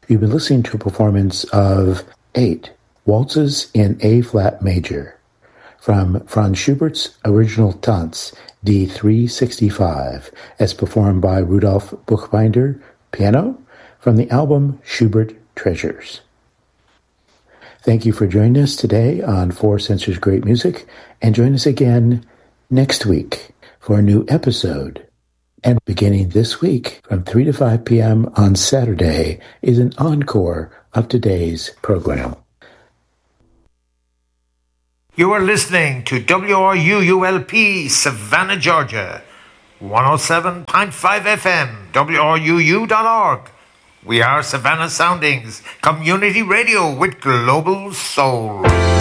You've been listening to a performance of 8 Waltzes in A-flat major from Franz Schubert's original Tanz D365 as performed by Rudolf Buchbinder, piano, from the album Schubert Treasures. Thank you for joining us today on Four Senses Great Music, and join us again next week for a new episode. And beginning this week from 3 to 5 p.m. on Saturday is an encore of today's program. You are listening to WRUULP, Savannah, Georgia, 107.5 FM, WRUU.org. We are Savannah Soundings, community radio with global soul.